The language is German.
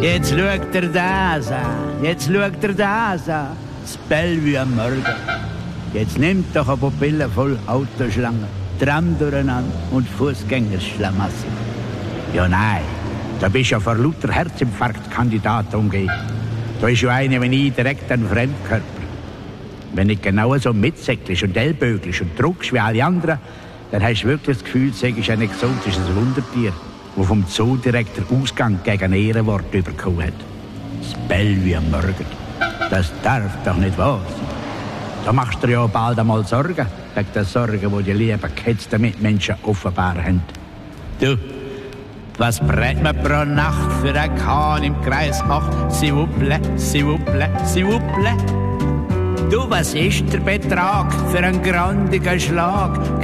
Jetzt schaut er das an, jetzt schaut er das an. Das Bellevue am Morgen. Jetzt nimmt doch eine Pupille voll Autoschlangen, Tram durcheinander und Fußgängerschlamassel. Ja nein, da bist du ja vor lauter Herzinfarktkandidat umgeben. Da ist ja einer wie ich direkt ein Fremdkörper. Wenn du genau so mitsäckelst und ellbögelst und druckst wie alle anderen, dann hast du wirklich das Gefühl, du seist ein exotisches Wundertier, das vom Zoodirektor Ausgang gegen ein Ehrenwort bekommen hat. Das Bellevue am Morgen. Das darf doch nicht wahr sein. Da machst du dir ja bald einmal Sorgen, wegen der Sorgen, die die lieben gehetzten Mitmenschen offenbar haben. Du, was brät man pro Nacht für einen Kahn im Kreis 8? S'il vous plaît, s'il vous plaît, s'il vous plaît. Du, was ist der Betrag für einen grandigen Schlag